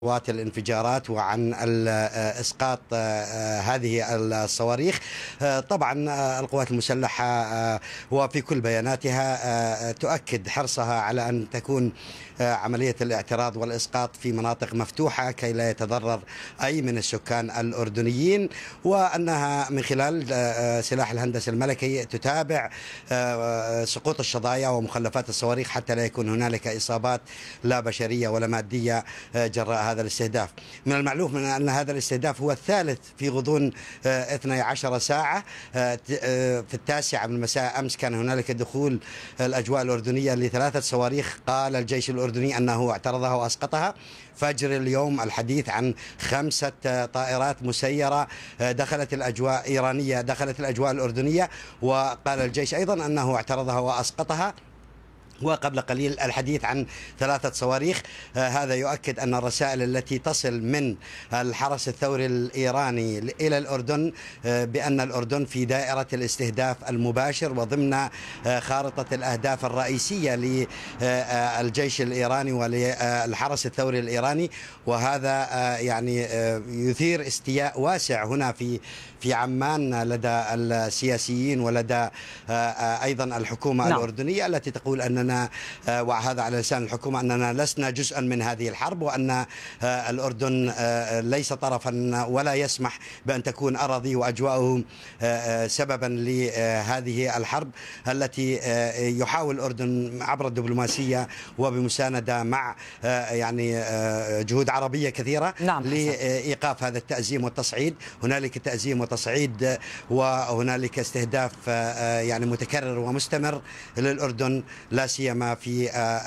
الانفجارات وعن اسقاط هذه الصواريخ. طبعا القوات المسلحه وفي كل بياناتها تؤكد حرصها على ان تكون عمليه الاعتراض والاسقاط في مناطق مفتوحه كي لا يتضرر اي من السكان الاردنيين، وانها من خلال سلاح الهندسه الملكي تتابع سقوط الشظايا ومخلفات الصواريخ حتى لا يكون هنالك اصابات لا بشريه ولا ماديه جراء هذا الاستهداف. من المعلوم أن هذا الاستهداف هو الثالث في غضون 12 ساعة. في 9 من المساء أمس كان هنالك دخول الأجواء الأردنية ل3 صواريخ، قال الجيش الأردني أنه اعترضها وأسقطها. فجر اليوم الحديث عن 5 طائرات مسيرة دخلت الأجواء إيرانية، دخلت الأجواء الأردنية، وقال الجيش أيضا أنه اعترضها وأسقطها. وقبل قليل الحديث عن 3 صواريخ. هذا يؤكد أن الرسائل التي تصل من الحرس الثوري الإيراني إلى الأردن بأن الأردن في دائرة الاستهداف المباشر وضمن خارطة الأهداف الرئيسية للجيش الإيراني وللحرس الثوري الإيراني، وهذا يعني يثير استياء واسع هنا في عمان لدى السياسيين ولدى أيضا الحكومة الأردنية التي تقول أننا وهذا على لسان الحكومة أننا لسنا جزءا من هذه الحرب، وأن الأردن ليس طرفا ولا يسمح بأن تكون أراضي وأجواءه سببا لهذه الحرب التي يحاول الأردن عبر الدبلوماسية وبمساندة مع يعني جهود عربية كثيرة لإيقاف هذا التأزيم والتصعيد. هنالك تأزيم وتصعيد وهنالك استهداف يعني متكرر ومستمر للأردن لا سيما في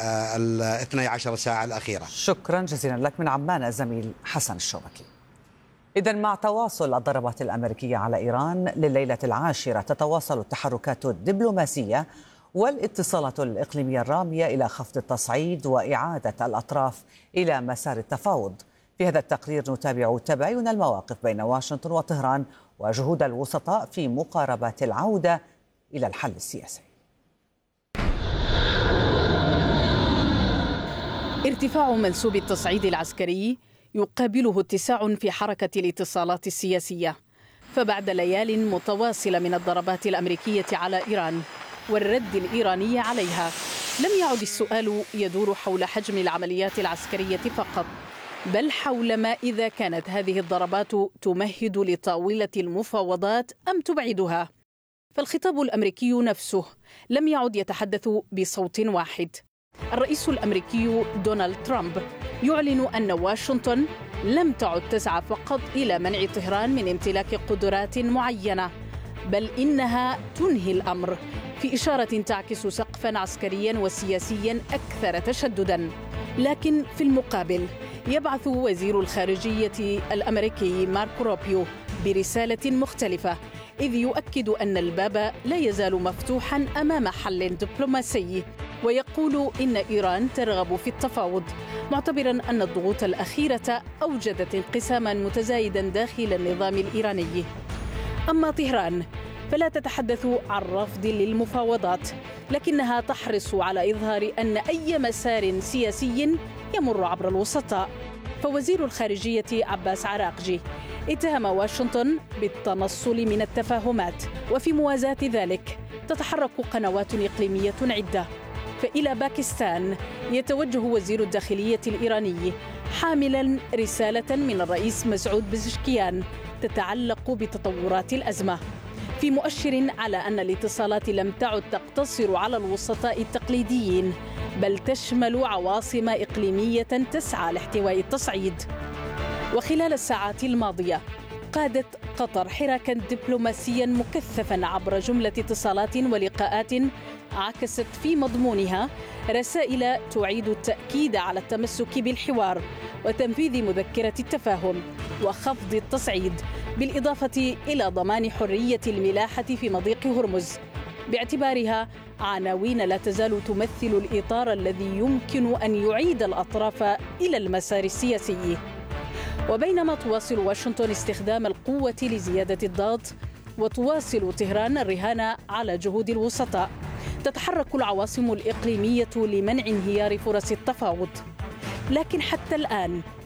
12 ساعة الأخيرة. شكرا جزيلا لك من عمان الزميل حسن الشوبكي. إذن مع تواصل الضربات الأمريكية على إيران لليلة العاشرة تتواصل التحركات الدبلوماسية والاتصالات الإقليمية الرامية إلى خفض التصعيد وإعادة الأطراف إلى مسار التفاوض. في هذا التقرير نتابع تباين المواقف بين واشنطن وطهران وجهود الوسطاء في مقاربة العودة إلى الحل السياسي. ارتفاع منسوب التصعيد العسكري يقابله اتساع في حركة الاتصالات السياسية، فبعد ليال متواصلة من الضربات الأمريكية على إيران والرد الإيراني عليها، لم يعد السؤال يدور حول حجم العمليات العسكرية فقط، بل حول ما إذا كانت هذه الضربات تمهد لطاولة المفاوضات أم تبعدها. فالخطاب الأمريكي نفسه لم يعد يتحدث بصوت واحد. الرئيس الأمريكي دونالد ترامب يعلن أن واشنطن لم تعد تسعى فقط إلى منع طهران من امتلاك قدرات معينة، بل إنها تنهي الأمر، في إشارة تعكس سقفاً عسكرياً وسياسياً أكثر تشدداً. لكن في المقابل يبعث وزير الخارجية الأمريكي ماركو روبيو برسالة مختلفة، إذ يؤكد أن الباب لا يزال مفتوحاً أمام حل دبلوماسي، ويقول إن إيران ترغب في التفاوض، معتبراً أن الضغوط الأخيرة أوجدت انقساماً متزايداً داخل النظام الإيراني. أما طهران فلا تتحدث عن رفض للمفاوضات، لكنها تحرص على إظهار أن أي مسار سياسي يمر عبر الوسطاء. فوزير الخارجية عباس عراقجي اتهم واشنطن بالتنصل من التفاهمات، وفي موازاة ذلك تتحرك قنوات إقليمية عدة. فإلى باكستان يتوجه وزير الداخلية الإيراني حاملا رسالة من الرئيس مسعود بزشكيان تتعلق بتطورات الأزمة، في مؤشر على أن الاتصالات لم تعد تقتصر على الوسطاء التقليديين، بل تشمل عواصم إقليمية تسعى لاحتواء التصعيد. وخلال الساعات الماضية قادت قطر حراكا دبلوماسيا مكثفا عبر جملة اتصالات ولقاءات عكست في مضمونها رسائل تعيد التأكيد على التمسك بالحوار وتنفيذ مذكرة التفاهم وخفض التصعيد، بالإضافة إلى ضمان حرية الملاحة في مضيق هرمز، باعتبارها عناوين لا تزال تمثل الإطار الذي يمكن أن يعيد الأطراف إلى المسار السياسي. وبينما تواصل واشنطن استخدام القوة لزيادة الضغط وتواصل طهران الرهان على جهود الوسطاء، تتحرك العواصم الإقليمية لمنع انهيار فرص التفاوض. لكن حتى الآن